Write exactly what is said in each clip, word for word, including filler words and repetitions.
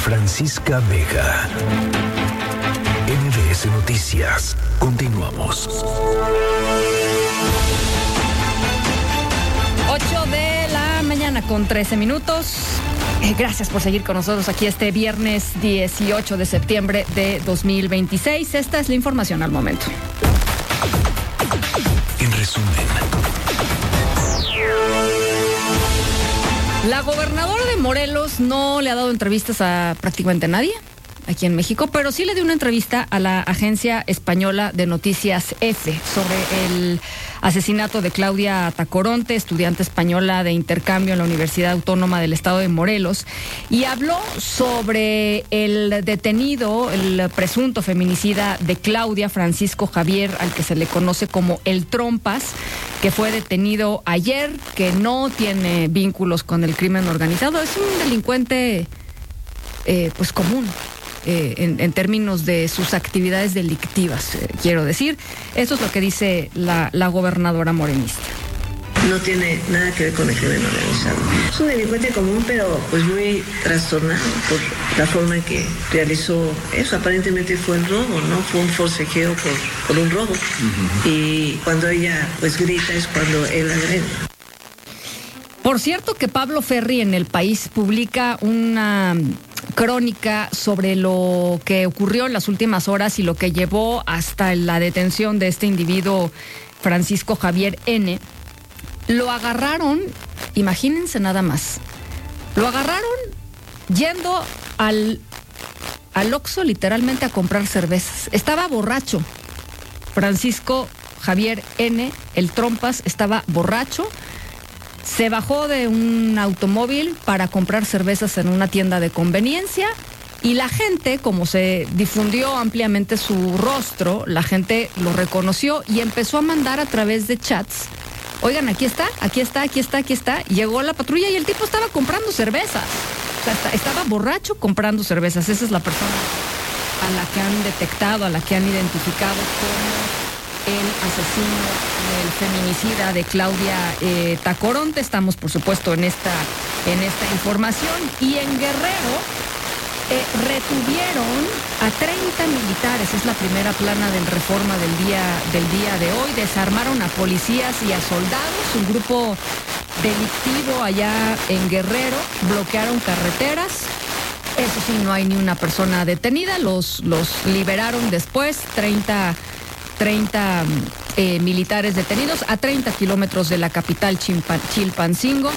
Francisca Vega. M B S Noticias. Continuamos. ocho de la mañana con trece minutos. Eh, gracias por seguir con nosotros aquí este viernes dieciocho de septiembre de dos mil veintiséis. Esta es la información al momento. En resumen. La gobernadora de Morelos no le ha dado entrevistas a prácticamente nadie aquí en México, pero sí le dio una entrevista a la agencia española de noticias EFE sobre el asesinato de Claudia Tacoronte, estudiante española de intercambio en la Universidad Autónoma del Estado de Morelos, y habló sobre el detenido, el presunto feminicida de Claudia, Francisco Javier, al que se le conoce como el Trompas, que fue detenido ayer, que no tiene vínculos con el crimen organizado. Es un delincuente eh, pues común. Eh, en, en términos de sus actividades delictivas, eh, quiero decir. Eso es lo que dice la, la gobernadora morenista. No tiene nada que ver con el crimen organizado. Es un delincuente común, pero pues muy trastornado por la forma en que realizó eso. Aparentemente fue un robo, ¿no? Fue un forcejeo por, por un robo. Uh-huh. Y cuando ella pues grita es cuando él agrede. Por cierto que Pablo Ferri en El País publica una crónica sobre lo que ocurrió en las últimas horas y lo que llevó hasta la detención de este individuo, Francisco Javier N. Lo agarraron, imagínense nada más, lo agarraron yendo al, al Oxxo literalmente a comprar cervezas. Estaba borracho. Francisco Javier N., el Trompas, estaba borracho. Se bajó de un automóvil para comprar cervezas en una tienda de conveniencia y la gente, como se difundió ampliamente su rostro, la gente lo reconoció y empezó a mandar a través de chats: oigan, aquí está, aquí está, aquí está, aquí está. Llegó la patrulla y el tipo estaba comprando cervezas. O sea, estaba borracho comprando cervezas. Esa es la persona a la que han detectado, a la que han identificado como el asesino, el feminicida de Claudia eh, Tacoronte. Estamos, por supuesto, en esta, en esta información. Y en Guerrero eh, retuvieron a treinta militares. Es la primera plana del Reforma del día, del día de hoy. Desarmaron a policías y a soldados. Un grupo delictivo allá en Guerrero. Bloquearon carreteras. Eso sí, no hay ni una persona detenida. Los, los liberaron después. treinta eh, militares detenidos a treinta kilómetros de la capital Chilpan, Chilpancingo.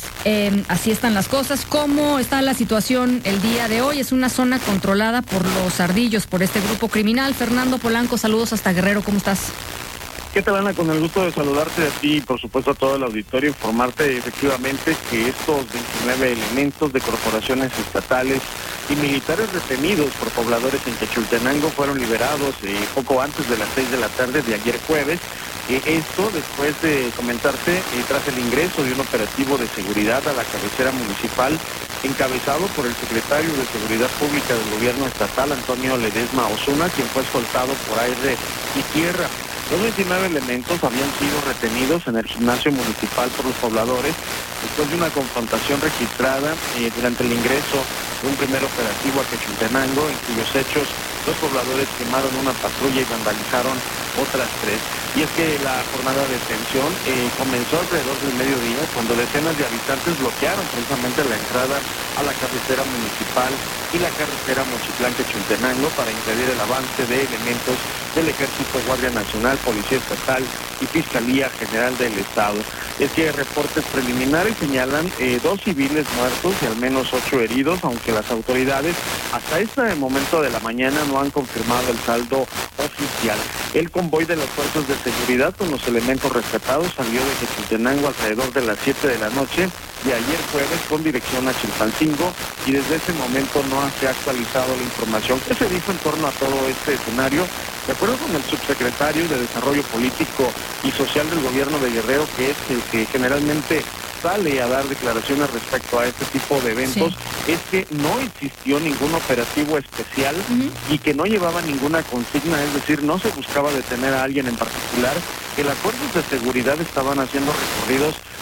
Eh, así están las cosas. ¿Cómo está la situación el día de hoy? Es una zona controlada por los ardillos, por este grupo criminal. Fernando Polanco, saludos hasta Guerrero. ¿Cómo estás? ¿Qué tal, Ana? Con el gusto de saludarte a ti y por supuesto a todo el auditorio, informarte efectivamente que estos veintinueve elementos de corporaciones estatales y militares retenidos por pobladores en Quechultenango fueron liberados eh, poco antes de las seis de la tarde de ayer jueves. Eh, esto después de comentarte eh, tras el ingreso de un operativo de seguridad a la cabecera municipal encabezado por el secretario de Seguridad Pública del gobierno estatal, Antonio Ledesma Osuna, quien fue escoltado por aire y tierra. Los veintinueve elementos habían sido retenidos en el gimnasio municipal por los pobladores después de una confrontación registrada eh, durante el ingreso de un primer operativo a Quechultenango, en cuyos hechos los pobladores quemaron una patrulla y vandalizaron otras tres. Y es que la jornada de detención eh, comenzó alrededor del mediodía, cuando decenas de habitantes bloquearon precisamente la entrada a la cabecera municipal y la carretera Mochitlán-Quechultenango para impedir el avance de elementos del Ejército, Guardia Nacional, Policía Estatal y Fiscalía General del Estado. Es que reportes preliminares señalan eh, dos civiles muertos y al menos ocho heridos, aunque las autoridades hasta este momento de la mañana no han confirmado el saldo oficial. El convoy de las fuerzas de seguridad con los elementos rescatados salió de Quechultenango alrededor de las siete de la noche de ayer jueves con dirección a Chilpancingo, y desde ese momento no se ha actualizado la información que se dijo en torno a todo este escenario. De acuerdo con el subsecretario de Desarrollo Político y Social del gobierno de Guerrero, que es el que generalmente sale a dar declaraciones respecto a este tipo de eventos, sí, es que no existió ningún operativo especial uh-huh. y que no llevaba ninguna consigna, es decir, no se buscaba detener a alguien en particular, que las fuerzas de seguridad estaban haciendo recorridos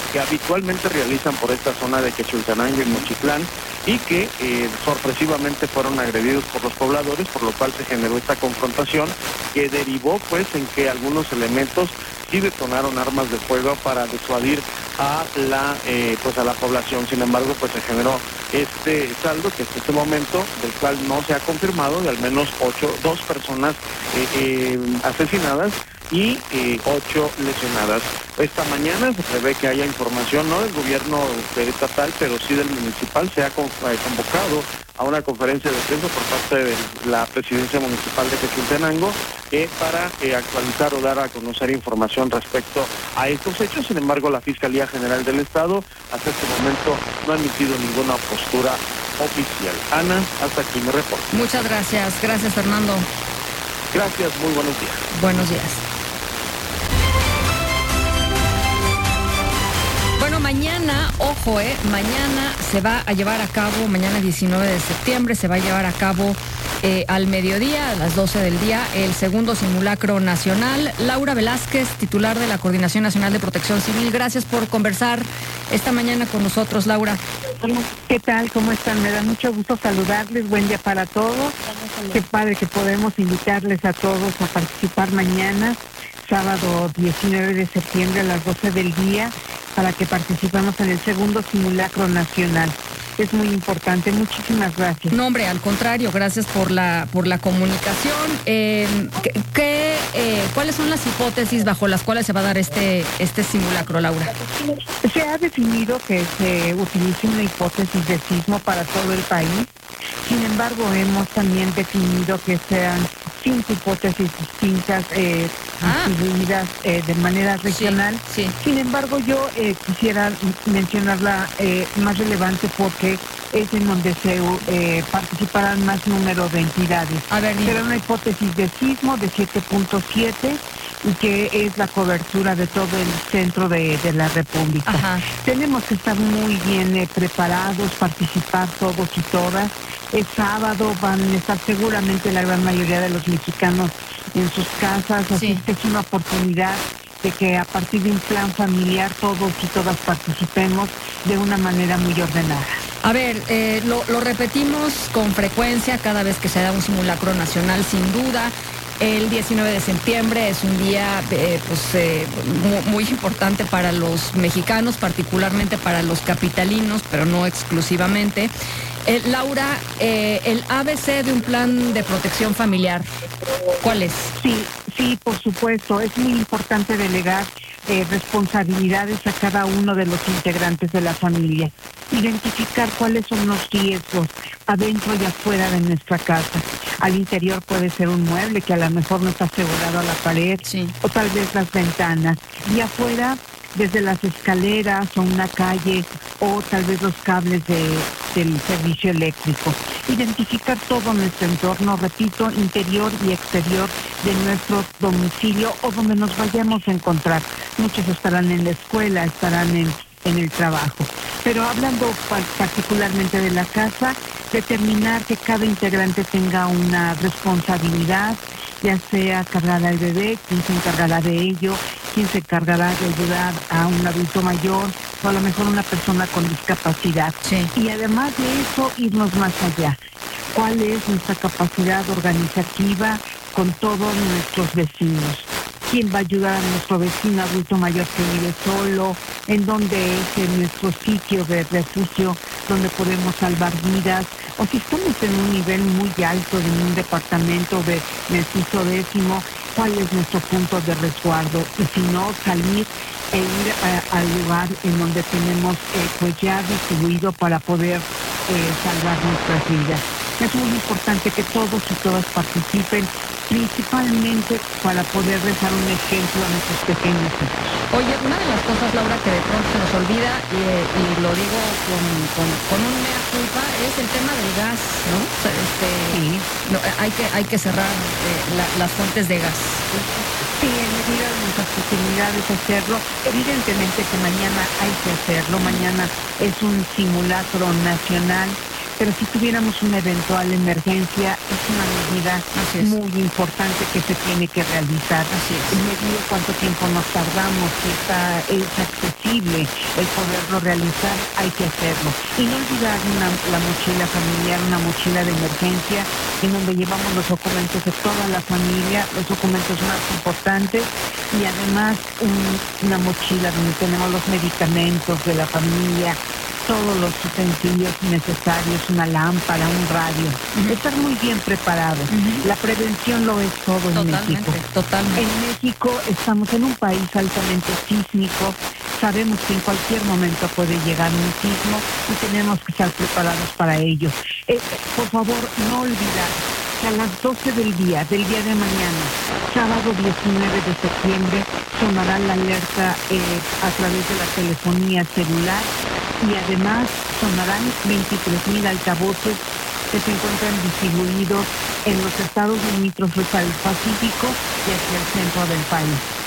que habitualmente realizan por esta zona de Quechultenango y Mochitlán, y que eh, sorpresivamente fueron agredidos por los pobladores, por lo cual se generó esta confrontación que derivó pues en que algunos elementos sí detonaron armas de fuego para disuadir a la eh, pues a la población. Sin embargo, pues se generó este saldo que hasta este momento, del cual no se ha confirmado, de al menos ocho, dos personas eh, eh, asesinadas y eh, ocho lesionadas. Esta mañana se prevé que haya información, no del gobierno estatal, pero sí del municipal. Se ha convocado a una conferencia de prensa por parte de la presidencia municipal de Quechultenango eh, para eh, actualizar o dar a conocer información respecto a estos hechos. Sin embargo, la Fiscalía General del Estado hasta este momento no ha emitido ninguna postura oficial. Ana, hasta aquí mi reporte. Muchas gracias. Gracias, Fernando. Gracias, muy buenos días. Buenos días. Bueno, mañana, ojo, eh, mañana se va a llevar a cabo, mañana diecinueve de septiembre, se va a llevar a cabo eh, al mediodía, a las doce del día, el segundo simulacro nacional. Laura Velázquez, titular de la Coordinación Nacional de Protección Civil, gracias por conversar esta mañana con nosotros, Laura. ¿Qué tal? ¿Cómo están? Me da mucho gusto saludarles. Buen día para todos. Qué padre que podemos invitarles a todos a participar mañana, sábado diecinueve de septiembre a las doce del día, para que participemos en el segundo simulacro nacional. Es muy importante. Muchísimas gracias. No, hombre, al contrario, gracias por la por la comunicación. Eh, ¿qué, qué, eh, ¿Cuáles son las hipótesis bajo las cuales se va a dar este este simulacro, Laura? Se ha definido que se utilice una hipótesis de sismo para todo el país. Sin embargo, hemos también definido que sean cinco hipótesis distintas eh, ah. distribuidas eh, de manera regional. Sí, sí. Sin embargo, yo eh, quisiera mencionar la eh, más relevante porque es en donde se eh, participarán más número de entidades. A ver, será una hipótesis de sismo de siete punto siete y que es la cobertura de todo el centro de, de la República. Ajá. Tenemos que estar muy bien eh, preparados, participar todos y todas. Es sábado, van a estar seguramente la gran mayoría de los mexicanos en sus casas, así sí. que es una oportunidad de que a partir de un plan familiar todos y todas participemos de una manera muy ordenada. A ver, eh, lo, lo repetimos con frecuencia cada vez que se da un simulacro nacional, sin duda. El diecinueve de septiembre es un día eh, pues, eh, muy, muy importante para los mexicanos, particularmente para los capitalinos, pero no exclusivamente. Eh, Laura, eh, el A B C de un plan de protección familiar, ¿cuál es? Sí, sí, por supuesto. Es muy importante delegar eh, responsabilidades a cada uno de los integrantes de la familia. Identificar cuáles son los riesgos adentro y afuera de nuestra casa. Al interior puede ser un mueble que a lo mejor no está asegurado a la pared, sí. o tal vez las ventanas. Y afuera, desde las escaleras o una calle, o tal vez los cables de, del servicio eléctrico. Identificar todo nuestro entorno, repito, interior y exterior de nuestro domicilio o donde nos vayamos a encontrar. Muchos estarán en la escuela, estarán en, en el trabajo. Pero hablando particularmente de la casa, determinar que cada integrante tenga una responsabilidad, ya sea cargar al bebé, quién se encargará de ello, quién se encargará de ayudar a un adulto mayor o a lo mejor una persona con discapacidad. Sí. Y además de eso, irnos más allá. ¿Cuál es nuestra capacidad organizativa con todos nuestros vecinos? ¿Quién va a ayudar a nuestro vecino adulto mayor que vive solo? ¿En dónde es en nuestro sitio de refugio donde podemos salvar vidas? O si estamos en un nivel muy alto en un departamento de, del piso décimo, ¿cuál es nuestro punto de resguardo? Y si no, salir e ir a, al lugar en donde tenemos eh, pues ya distribuido para poder eh, salvar nuestras vidas. Es muy importante que todos y todas participen, principalmente para poder dejar un ejemplo a nuestros pequeños hijos. Oye, una de las cosas, Laura, que de pronto se nos olvida, y, y lo digo con, con, con un mea culpa, es el tema del gas, ¿no? O sea, este, Sí. no, hay que hay que cerrar eh, la, las fuentes de gas. Sí, en medida de nuestras posibilidades hacerlo. Evidentemente que mañana hay que hacerlo. Mañana es un simulacro nacional. pero si tuviéramos una eventual emergencia, es una medida Así es. muy importante que se tiene que realizar. Así es. Y medir cuánto tiempo nos tardamos, si está, es accesible el poderlo realizar, hay que hacerlo. Y no olvidar una, la mochila familiar, una mochila de emergencia, en donde llevamos los documentos de toda la familia, los documentos más importantes, y además un, una mochila donde tenemos los medicamentos de la familia, todos los utensilios necesarios, una lámpara, un radio. Uh-huh. Estar muy bien preparado. Uh-huh. La prevención lo es todo en Totalmente, México. totalmente. En México estamos en un país altamente sísmico. Sabemos que en cualquier momento puede llegar un sismo y tenemos que estar preparados para ello. Eh, por favor, no olvidar que a las doce del día, del día de mañana, sábado diecinueve de septiembre, sonará la alerta eh, a través de la telefonía celular, y además sonarán veintitrés mil altavoces que se encuentran distribuidos en los estados limítrofes al Pacífico y hacia el centro del país.